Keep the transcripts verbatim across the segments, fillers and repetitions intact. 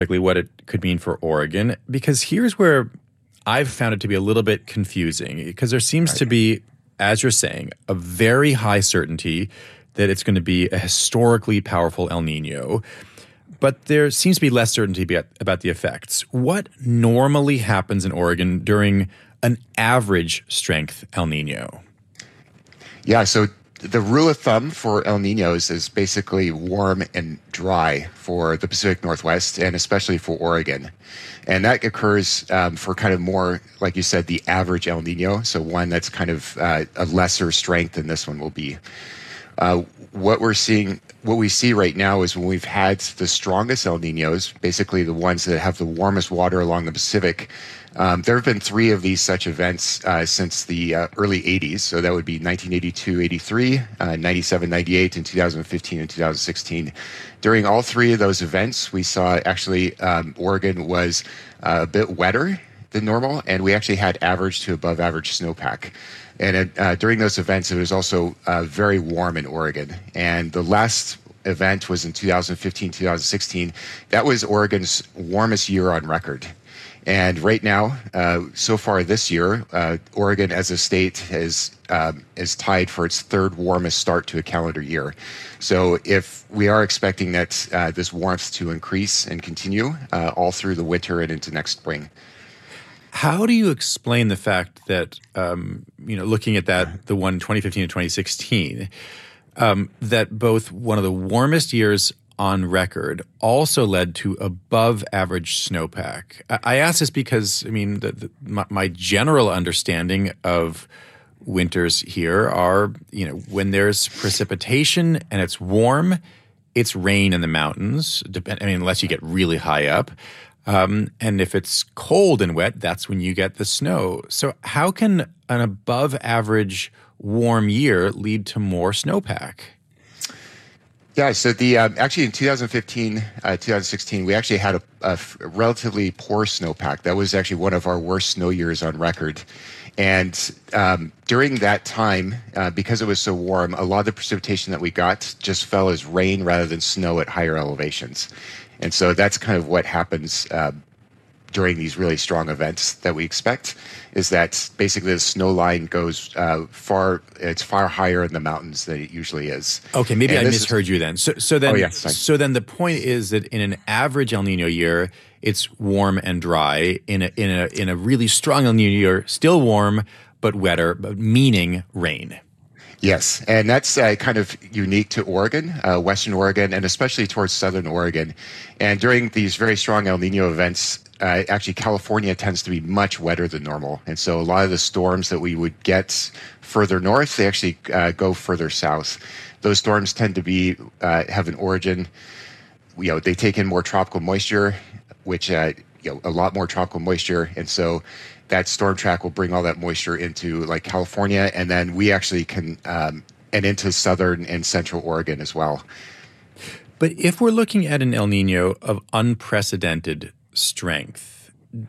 exactly what it could mean for Oregon, because here's where I've found it to be a little bit confusing, because there seems to be, as you're saying, a very high certainty that it's going to be a historically powerful El Nino, but there seems to be less certainty about, about the effects. What normally happens in Oregon during an average strength El Nino? Yeah, so the rule of thumb for El Ninos is basically warm and dry for the Pacific Northwest and especially for Oregon. And that occurs um, for kind of more, like you said, the average El Nino, so one that's kind of uh, a lesser strength than this one will be. Uh, what we're seeing, what we see right now is when we've had the strongest El Ninos, basically the ones that have the warmest water along the Pacific. Um, there have been three of these such events uh, since the uh, early eighties. So that would be nineteen eighty-two eighty-three, uh, ninety-seven ninety-eight, and two thousand fifteen and two thousand sixteen. During all three of those events, we saw actually um, Oregon was uh, a bit wetter than normal, and we actually had average to above average snowpack. And uh, during those events, it was also uh, very warm in Oregon. And the last event was in two thousand fifteen, two thousand sixteen. That was Oregon's warmest year on record. And right now, uh, so far this year, uh, Oregon as a state is um, is tied for its third warmest start to a calendar year. So if we are expecting that uh, this warmth to increase and continue uh, all through the winter and into next spring. How do you explain the fact that, um, you know, looking at that, the one twenty fifteen to twenty sixteen, um, that both one of the warmest years on record also led to above average snowpack? I ask this because, I mean, the, the, my, my general understanding of winters here are, you know, when there's precipitation and it's warm, it's rain in the mountains, depend, I mean, unless you get really high up. Um, and if it's cold and wet, that's when you get the snow. So how can an above average warm year lead to more snowpack? Yeah, so the um, actually in two thousand fifteen, uh, two thousand sixteen, we actually had a, a relatively poor snowpack. That was actually one of our worst snow years on record. And um, during that time, uh, because it was so warm, a lot of the precipitation that we got just fell as rain rather than snow at higher elevations. And so that's kind of what happens uh, during these really strong events that we expect, is that basically the snow line goes uh, far, it's far higher in the mountains than it usually is. Okay, maybe and I misheard is, you then. So, so then, oh, yeah, so then the point is that in an average El Nino year, it's warm and dry. In a in a in a really strong El Nino year, still warm but wetter, but meaning rain. Yes, and that's uh, kind of unique to Oregon, uh, Western Oregon, and especially towards Southern Oregon. And during these very strong El Nino events, uh, actually California tends to be much wetter than normal. And so a lot of the storms that we would get further north, they actually uh, go further south. Those storms tend to be uh, have an origin, you know, they take in more tropical moisture, which, uh, you know, a lot more tropical moisture. And so that storm track will bring all that moisture into like California, and then we actually can, um, and into southern and central Oregon as well. But if we're looking at an El Nino of unprecedented strength,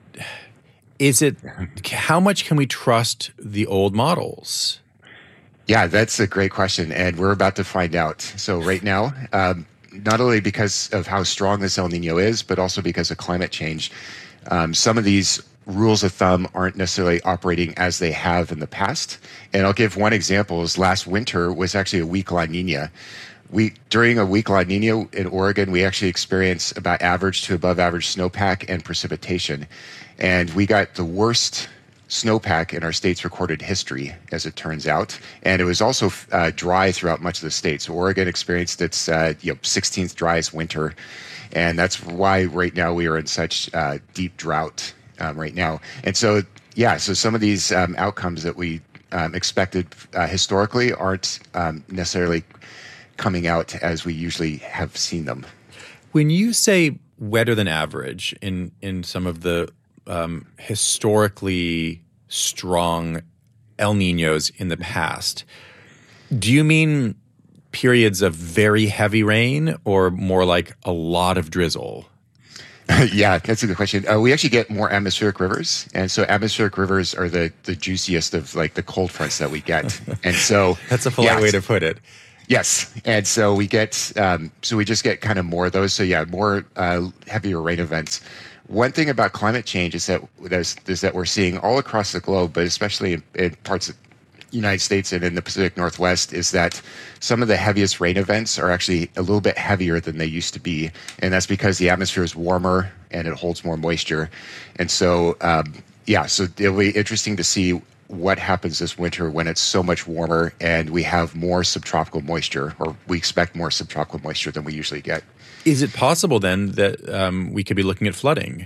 is it, how much can we trust the old models? Yeah, that's a great question, and we're about to find out. So right now, um, not only because of how strong this El Nino is, but also because of climate change, um, some of these rules of thumb aren't necessarily operating as they have in the past. And I'll give one example. Is last winter was actually a weak La Nina. We, during a weak La Nina in Oregon, we actually experienced about average to above average snowpack and precipitation. And we got the worst snowpack in our state's recorded history, as it turns out. And it was also uh, dry throughout much of the state. So Oregon experienced its uh, you know, sixteenth driest winter. And that's why right now we are in such uh, deep drought um, right now. And so, yeah, so some of these um, outcomes that we um, expected uh, historically aren't um, necessarily coming out as we usually have seen them. When you say wetter than average in, in some of the um, historically strong El Ninos in the past, do you mean periods of very heavy rain or more like a lot of drizzle? Yeah, that's a good question. Uh, we actually get more atmospheric rivers. And so atmospheric rivers are the, the juiciest of like the cold fronts that we get. And so that's a polite yeah, way to put it. Yes, and so we get um, so we just get kind of more of those. So yeah, more uh, heavier rain events. One thing about climate change is that there's, is that we're seeing all across the globe, but especially in, in parts of the United States and in the Pacific Northwest, is that some of the heaviest rain events are actually a little bit heavier than they used to be, and that's because the atmosphere is warmer and it holds more moisture. And so, um, yeah, so it'll be interesting to see what happens this winter when it's so much warmer and we have more subtropical moisture, or we expect more subtropical moisture than we usually get. Is it possible then that um, we could be looking at flooding?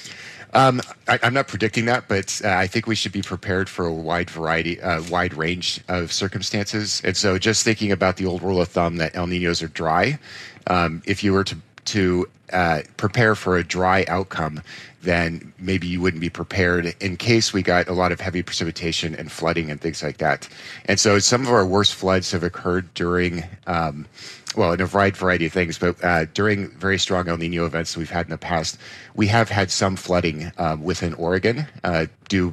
Um, I, I'm not predicting that, but uh, I think we should be prepared for a wide variety, uh, wide range of circumstances. And so, just thinking about the old rule of thumb that El Niños are dry, um, if you were to to uh, prepare for a dry outcome, then maybe you wouldn't be prepared in case we got a lot of heavy precipitation and flooding and things like that. And so, some of our worst floods have occurred during. Um, Well, in a wide variety of things, but uh, during very strong El Nino events that we've had in the past, we have had some flooding um, within Oregon uh, due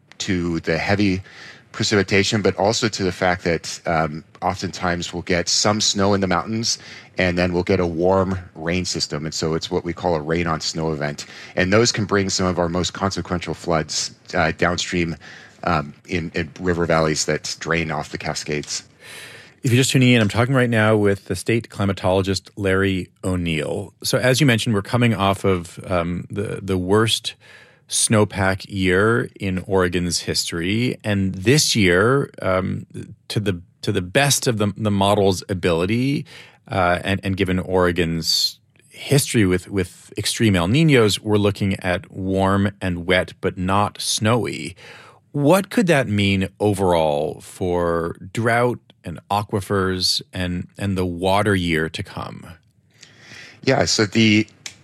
to the heavy precipitation, but also to the fact that um, oftentimes we'll get some snow in the mountains, and then we'll get a warm rain system. And so it's what we call a rain on snow event. And those can bring some of our most consequential floods uh, downstream um, in, in river valleys that drain off the Cascades. If you're just tuning in, I'm talking right now with the state climatologist Larry O'Neill. So as you mentioned, we're coming off of um, the, the worst snowpack year in Oregon's history. And this year, um, to the to the best of the, the model's ability, uh, and, and given Oregon's history with, with extreme El Niños, we're looking at warm and wet, but not snowy. What could that mean overall for drought and aquifers and and the water year to come? Yeah, so the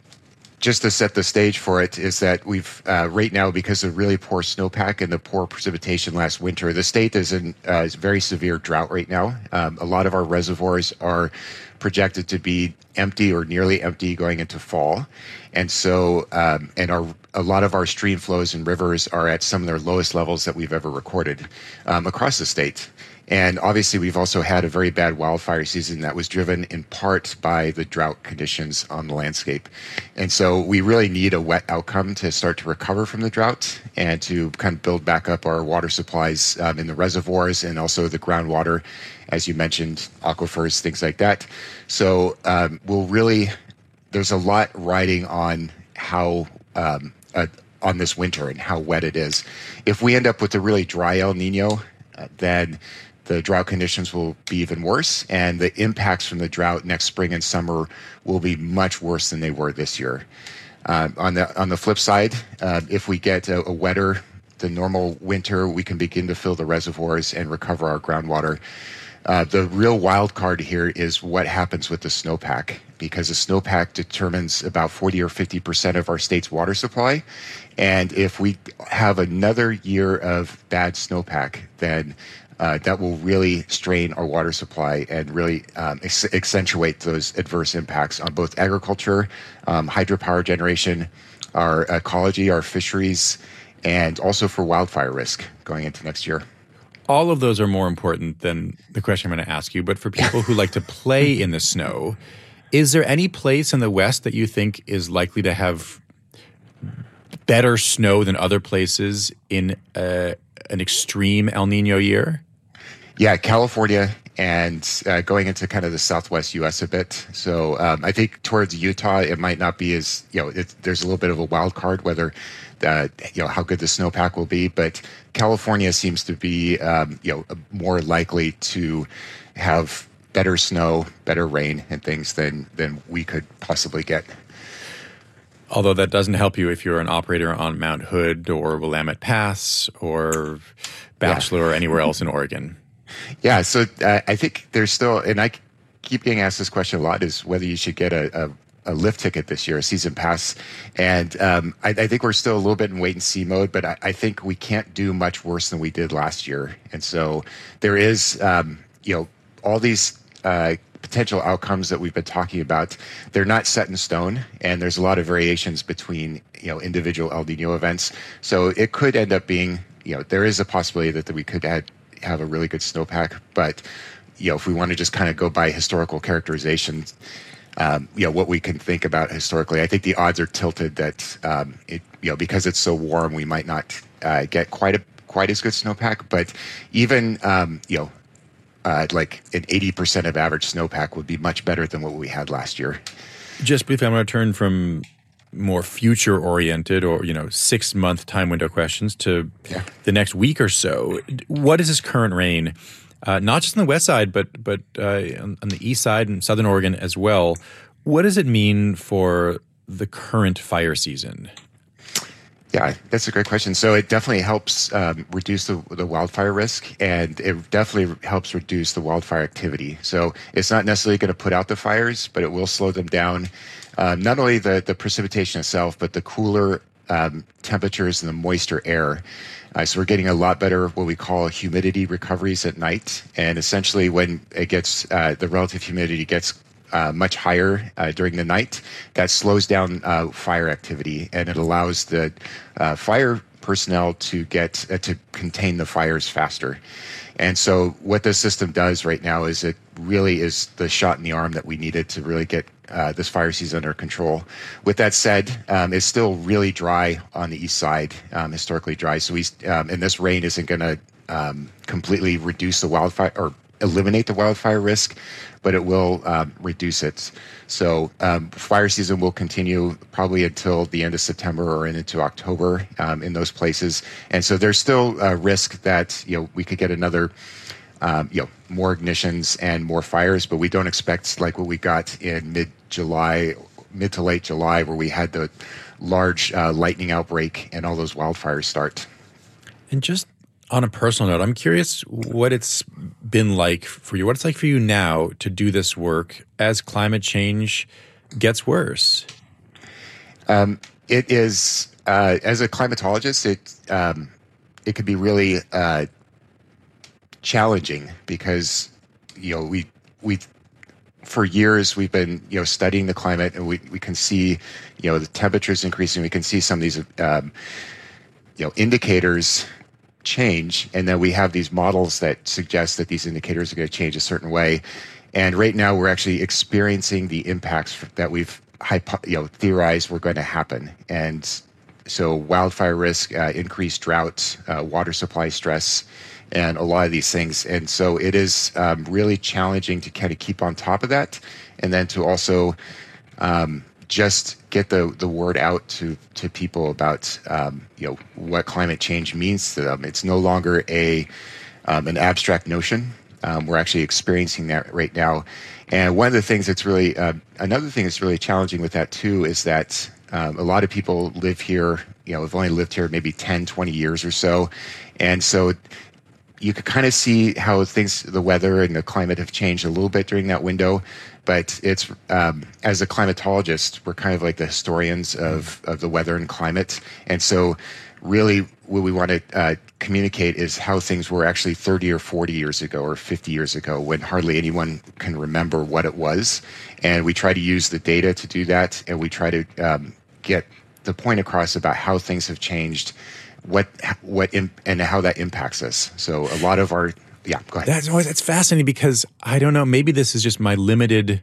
just to set the stage for it is that we've uh, right now, because of really poor snowpack and the poor precipitation last winter, the state is in uh, very severe drought right now. Um, a lot of our reservoirs are projected to be empty or nearly empty going into fall, and so um, and our a lot of our stream flows and rivers are at some of their lowest levels that we've ever recorded um, across the state. And obviously, we've also had a very bad wildfire season that was driven in part by the drought conditions on the landscape. And so we really need a wet outcome to start to recover from the drought and to kind of build back up our water supplies um, in the reservoirs and also the groundwater, as you mentioned, aquifers, things like that. So um, we'll really, there's a lot riding on how, um, uh, on this winter and how wet it is. If we end up with a really dry El Nino, uh, then the drought conditions will be even worse, and the impacts from the drought next spring and summer will be much worse than they were this year. Uh, on the on the flip side, uh, if we get a, a wetter than normal winter, we can begin to fill the reservoirs and recover our groundwater. Uh, the real wild card here is what happens with the snowpack, because the snowpack determines about forty or fifty percent of our state's water supply. And if we have another year of bad snowpack, then Uh, that will really strain our water supply and really um, ex- accentuate those adverse impacts on both agriculture, um, hydropower generation, our ecology, our fisheries, and also for wildfire risk going into next year. All of those are more important than the question I'm going to ask you. But for people who like to play in the snow, is there any place in the West that you think is likely to have better snow than other places in uh, an extreme El Nino year? Yeah, California and uh, going into kind of the Southwest U S a bit. So um, I think towards Utah, it might not be as, you know, it, there's a little bit of a wild card whether, uh, you know, how good the snowpack will be. But California seems to be, um, you know, more likely to have better snow, better rain and things than, than we could possibly get. Although that doesn't help you if you're an operator on Mount Hood or Willamette Pass or Bachelor yeah. or anywhere else in Oregon. Yeah, so uh, I think there's still, and I keep getting asked this question a lot, is whether you should get a, a, a lift ticket this year, a season pass. And um, I, I think we're still a little bit in wait and see mode, but I, I think we can't do much worse than we did last year. And so there is, um, you know, all these uh, potential outcomes that we've been talking about, they're not set in stone, and there's a lot of variations between, you know, individual El Nino events. So it could end up being, you know, there is a possibility that, that we could add have a really good snowpack, but you know, if we want to just kind of go by historical characterizations, um, you know, what we can think about historically, I think the odds are tilted that, um, it, you know, because it's so warm, we might not uh, get quite a quite as good snowpack. But even, um, you know, uh, like an eighty percent of average snowpack would be much better than what we had last year. Just briefly, I'm going to turn from more future-oriented or, you know, six-month time window questions to yeah. the next week or so. What is this current rain? Uh, not just on the west side, but but uh, on, on the east side and southern Oregon as well. What does it mean for the current fire season? Yeah, that's a great question. So it definitely helps um, reduce the, the wildfire risk, and it definitely helps reduce the wildfire activity. So it's not necessarily going to put out the fires, but it will slow them down. Uh, not only the, the precipitation itself, but the cooler um, temperatures and the moister air. Uh, so we're getting a lot better what we call humidity recoveries at night. And essentially when it gets, uh, the relative humidity gets uh, much higher uh, during the night, that slows down uh, fire activity, and it allows the uh, fire personnel to get uh, to contain the fires faster. And so what this system does right now is it really is the shot in the arm that we needed to really get uh, this fire season under control. With that said, um, it's still really dry on the east side, um, historically dry. So we, um, and this rain isn't going to um, completely reduce the wildfire or eliminate the wildfire risk, but it will um, reduce it. So um, fire season will continue probably until the end of September or into October um, in those places. And so there's still a risk that, you know, we could get another, um, you know, more ignitions and more fires, but we don't expect like what we got in mid-July, mid to late July, where we had the large uh, lightning outbreak and all those wildfires start. And just on a personal note, I'm curious what it's been like for you, what it's like for you now to do this work as climate change gets worse. Um, it is, uh, as a climatologist, it um, it could be really uh, challenging because, you know, we we for years we've been, you know, studying the climate, and we, we can see, you know, the temperatures increasing. We can see some of these, um, you know, indicators change, and then we have these models that suggest that these indicators are going to change a certain way. And right now we're actually experiencing the impacts that we've hypo- you know, theorized were going to happen. And so wildfire risk, uh, increased drought, uh, water supply stress, and a lot of these things. And so it is um, really challenging to kind of keep on top of that, and then to also um, just get the, the word out to, to people about um, you know, what climate change means to them. It's no longer a um, an abstract notion. Um, we're actually experiencing that right now. And one of the things that's really, uh, another thing that's really challenging with that too is that um, a lot of people live here, you know, have only lived here maybe ten, twenty years or so. And so you could kind of see how things, the weather and the climate have changed a little bit during that window. But it's, um, as a climatologist, we're kind of like the historians of, of the weather and climate. And so really what we want to uh, communicate is how things were actually thirty or forty years ago or fifty years ago, when hardly anyone can remember what it was. And we try to use the data to do that. And we try to um, get the point across about how things have changed, what, what, imp- and how that impacts us. So a lot of our, yeah, go ahead. That's always, that's fascinating because I don't know, maybe this is just my limited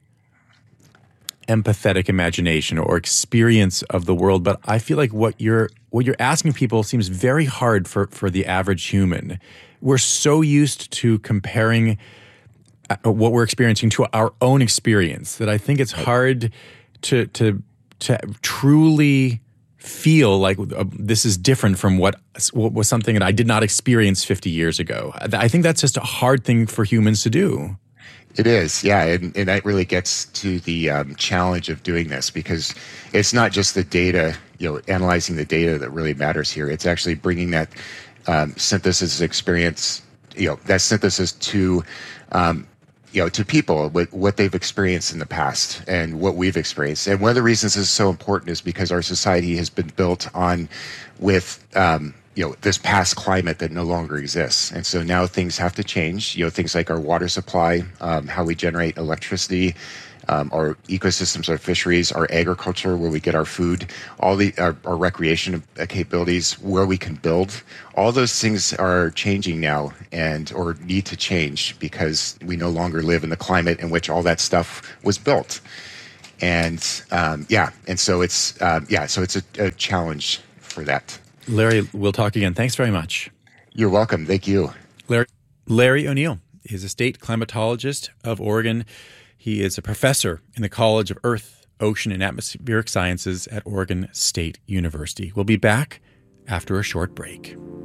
empathetic imagination or experience of the world, but I feel like what you're what you're asking people seems very hard for, for the average human. We're so used to comparing what we're experiencing to our own experience that I think it's hard to to to truly feel like uh, this is different from what, what was something that I did not experience fifty years ago. I think that's just a hard thing for humans to do. It is, yeah, and, and that really gets to the um, challenge of doing this, because it's not just the data, you know, analyzing the data that really matters here. It's actually bringing that um, synthesis experience, you know, that synthesis to, um, you know, to people, what, what they've experienced in the past and what we've experienced. And one of the reasons this is so important is because our society has been built on with, um, you know, this past climate that no longer exists. And so now things have to change, you know, things like our water supply, um, how we generate electricity, um, our ecosystems, our fisheries, our agriculture, where we get our food, all the our, our recreation capabilities, where we can build. All those things are changing now, and or need to change because we no longer live in the climate in which all that stuff was built. And um, yeah, and so it's um, yeah, so it's a, a challenge for that. Larry, we'll talk again. Thanks very much. You're welcome. Thank you. Larry, Larry O'Neill is a state climatologist of Oregon. He is a professor in the College of Earth, Ocean, and Atmospheric Sciences at Oregon State University. We'll be back after a short break.